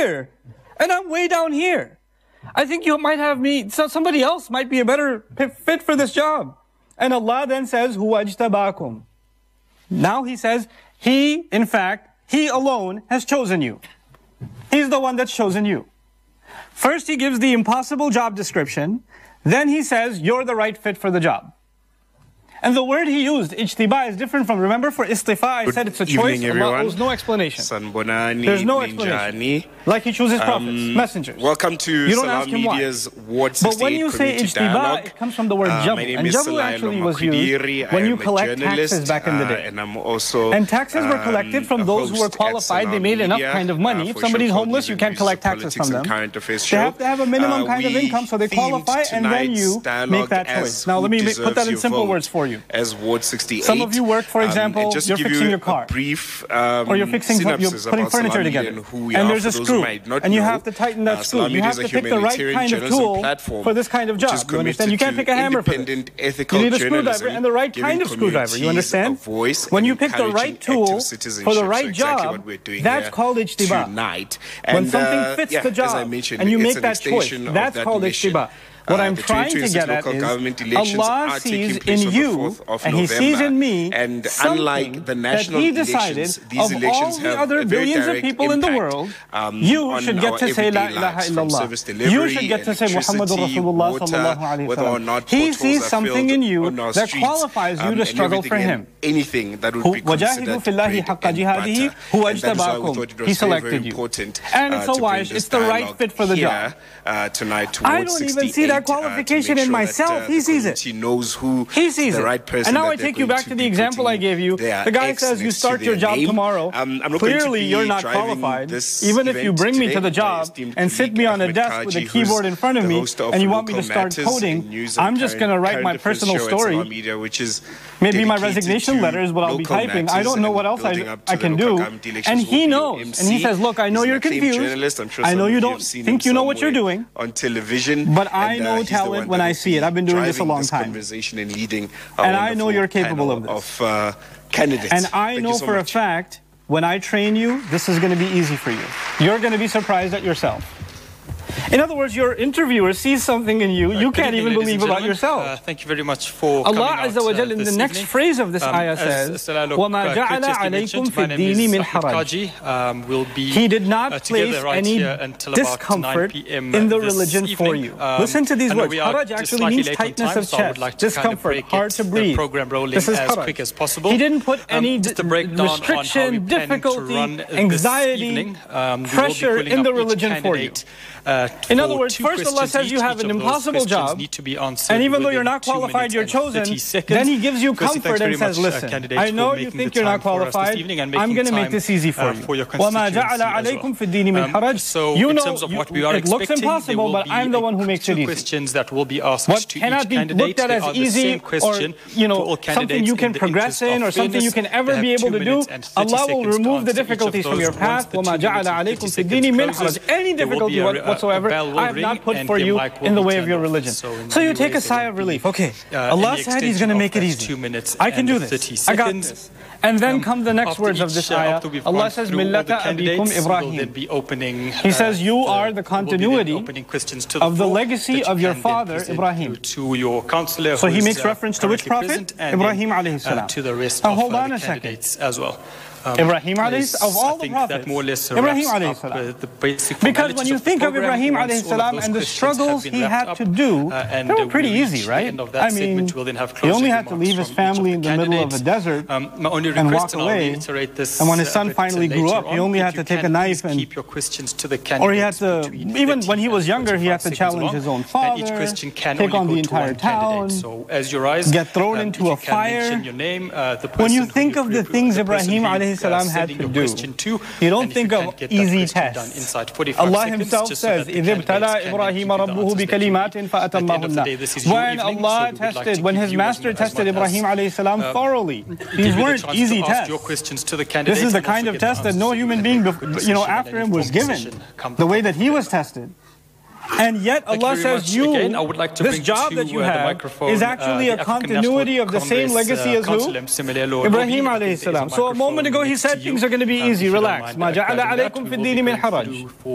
here, and I'm way down here. I think you might have me, so somebody else might be a better fit for this job. And Allah then says, Huwa ajtabakum. Now He says, He, in fact, He alone has chosen you. He's the one that's chosen you. First He gives the impossible job description, then He says, you're the right fit for the job. And the word He used, ijtiba, is different from, remember for istifa, I said it's a choice. There was no explanation. There's no explanation. Like He chooses prophets, messengers. Welcome to Salam Media's Ward 68 But when you say ijtiba, it comes from the word jabu. And jabu actually was used when you collect taxes back in the day. And taxes were collected from those who were qualified. They made enough kind of money. If somebody's homeless, you can't collect taxes from them. They have to have a minimum kind of income, so they qualify, and then you make that choice. Now let me put that in simple words for you. As Ward 68. Some of you work, for example, you're fixing your car, or you're putting furniture together, and there's a screw, and you have to tighten that screw. You have to pick the right kind of tool for this kind of job. You understand? You can't pick a hammer for this. You need a screwdriver and the right kind of screwdriver. You understand? When you pick the right tool for the right job, that's called ijtiba. When something fits the job and you make that choice, that's called ijtiba. What I'm trying to get at is Allah sees in you and He sees in me something that He decided of all the other billions of people in the world, you should get to say La ilaha illallah. You should get to say Muhammadur Rasulullah sallallahu alayhi wa sallam. He sees something in you that qualifies you to struggle for Him. وَجَاهِدُوا فِي اللَّهِ حَقَّ جِهَادِهِ هُوَ اجْتَبَاكُمْ. He selected you. And it's so wise, it's the right fit for the job. I don't even see that qualification in myself. He sees it. He sees it. And now I take you back to the example I gave you. The guy says you start your job tomorrow. Clearly you're not qualified. Even if you bring me to the job and sit me on a desk with a keyboard in front of me and you want me to start coding, I'm just going to write my personal story. Maybe my resignation letter is what I'll be typing. I don't know what else I can do. And he knows. And he says, look, I know you're confused. I know you don't think you know what you're doing. On television, but I know talent when I see it. I've been doing this a long time. And I know you're capable of this. And I know for a fact, when I train you, this is going to be easy for you. You're going to be surprised at yourself. In other words, your interviewer sees something in you you can't even believe about yourself. Thank you very much for coming Allah out Azza wa Jalla in the next phrase of this ayah says, وَمَا جَعَلَ عَلَيْكُمْ فِي الدِّينِ مِنْ حَرَجٍ. He did not place any discomfort in the religion for you. Listen to these words. Haraj actually means tightness of chest, discomfort, hard to breathe. This is haraj. He didn't put any restriction, difficulty, anxiety, pressure in the religion for you. In other words, first Allah says you have an impossible job, and even though you're not qualified, you're chosen, then He gives you comfort and says, listen, I know you think you're not qualified, I'm going to make this easy for you. وَمَا جَعَلَ عَلَيْكُمْ فِي الدِّينِ مِنْ حَرَجٍ. You know, it looks impossible, but I'm the one who makes it easy. What cannot be looked at as easy or, you know, something you can progress in or something you can ever be able to do, Allah will remove the difficulties from your path. وَمَا جَعَلَ عَلَيْكُمْ فِي الدِّينِ مِنْ حَرَجٍ. Any difficulty whatsoever, I have not put for you in the way of your religion. So you take a sigh of relief. Okay, Allah said He's going to make it easy. I can do this. I got this. And then come the next words of this ayah. Allah says, Millata abikum Ibrahim. He says, you are the continuity of the legacy of your father, Ibrahim. So He makes reference to which prophet? Ibrahim alayhi salam. Now hold on a second. Ibrahim alayhi salam, of all the prophets, Ibrahim alayhi salam. Because when you think of Ibrahim alayhi salam and the struggles he had to do, they were pretty easy, right? I mean, he only had to leave his family in the middle of a desert and walk away. And when his son finally grew up, he only had to take a knife and, or he had to, even when he was younger, he had to challenge his own father, take on the entire town, get thrown into a fire. When you think of the things Ibrahim alayhi salam had to do, you don't think of easy tests. Allah Himself says, إِذِ ابْتَلَى إِبْرَاهِيمَ رَبُّهُ بِكَلِمَاتٍ فَأَتَمَّهُنَّ. When his master tested Ibrahim alayhi salam thoroughly, these weren't easy tests. This is the kind of test that no human being, after him was given, the way that he was tested. And yet Allah says this job that you have is actually a continuity of the same legacy as who? Ibrahim alayhi salam. So a moment ago he said things are going to be easy, relax. مَا جَعَلَ عَلَيْكُمْ فِي الدِّينِ مِنْ حَرَجٍ.